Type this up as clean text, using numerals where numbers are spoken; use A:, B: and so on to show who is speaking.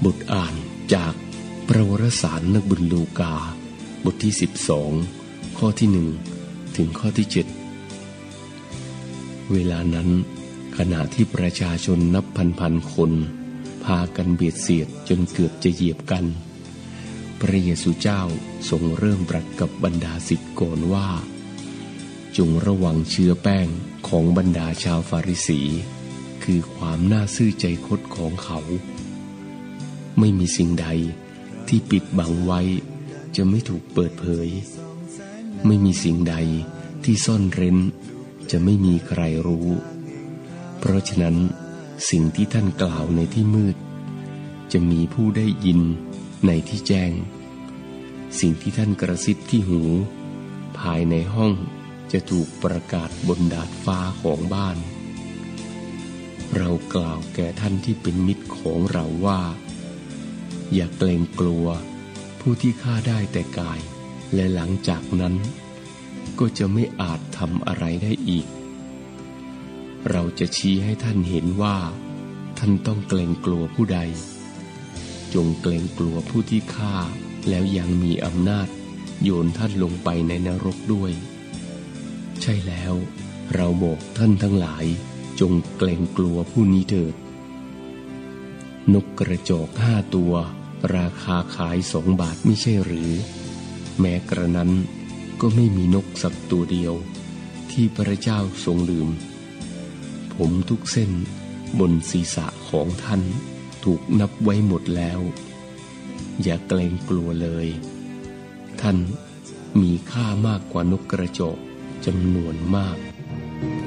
A: บทอ่านจากประวรสารนักบุญลูกาบทที่12ข้อที่1ถึงข้อที่7เวลานั้นขณะที่ประชาชนนับพันคนพากันเบียดเสียดจนเกือบจะเหยียบกันพระเยซูเจ้าทรงเริ่มตรัสกับบรรดาศิษย์ก่อนว่าจงระวังเชื้อแป้งของบรรดาชาวฟาริสีคือความน่าซื่อใจคดของเขาไม่มีสิ่งใดที่ปิดบังไว้จะไม่ถูกเปิดเผยไม่มีสิ่งใดที่ซ่อนเร้นจะไม่มีใครรู้เพราะฉะนั้นสิ่งที่ท่านกล่าวในที่มืดจะมีผู้ได้ยินในที่แจ้งสิ่งที่ท่านกระซิบที่หูภายในห้องจะถูกประกาศบนดาดฟ้าของบ้านเรากล่าวแก่ท่านที่เป็นมิตรของเราว่าอย่าเกรงกลัวผู้ที่ฆ่าได้แต่กายและหลังจากนั้นก็จะไม่อาจทำอะไรได้อีกเราจะชี้ให้ท่านเห็นว่าท่านต้องเกรงกลัวผู้ใดจงเกรงกลัวผู้ที่ฆ่าแล้วยังมีอำนาจโยนท่านลงไปในนรกด้วยใช่แล้วเราบอกท่านทั้งหลายจงเกรงกลัวผู้นี้เถิดนกกระจอก5 ตัวราคาขาย2 บาทไม่ใช่หรือแม้กระนั้นก็ไม่มีนกสักตัวเดียวที่พระเจ้าทรงลืมผมทุกเส้นบนศีรษะของท่านถูกนับไว้หมดแล้วอย่าเกรงกลัวเลยท่านมีค่ามากกว่านกกระจอกจำนวนมาก